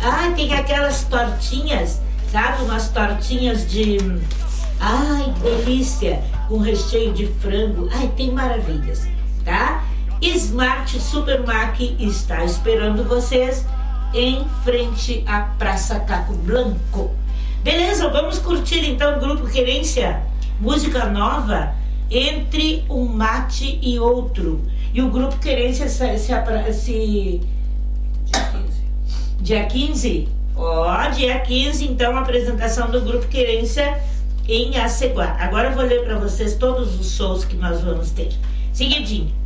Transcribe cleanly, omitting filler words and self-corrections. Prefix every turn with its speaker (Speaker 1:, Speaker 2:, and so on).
Speaker 1: Ah, tem aquelas tortinhas, sabe? Umas tortinhas de... Ai, delícia! Com recheio de frango. Ai, tem maravilhas, tá? Smart Supermac está esperando vocês em frente à Praça Caco Blanco. Beleza, vamos curtir então o Grupo Querência, música nova, Entre um Mate e Outro. E o Grupo Querência dia 15? Ó, dia 15, então, a apresentação do Grupo Querência em Aceguá. Agora eu vou ler para vocês todos os shows que nós vamos ter. Seguidinho.